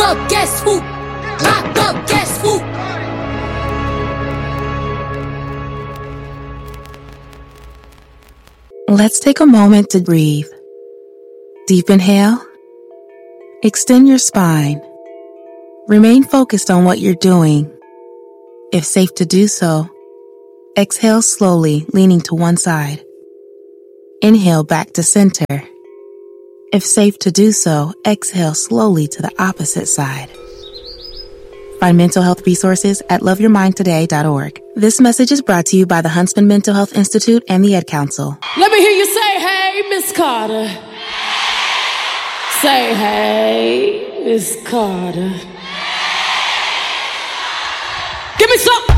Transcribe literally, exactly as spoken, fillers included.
up, guess who? Lock up, guess who? Let's take a moment to breathe. Deep inhale. Extend your spine. Remain focused on what you're doing. If safe to do so, exhale slowly, leaning to one side. Inhale back to center. If safe to do so, exhale slowly to the opposite side. Find mental health resources at love your mind today dot org. This message is brought to you by the Huntsman Mental Health Institute and the Ad Council. Let me hear you say, hey, Miss Carter. Say, hey, Miss Carter. Give me some.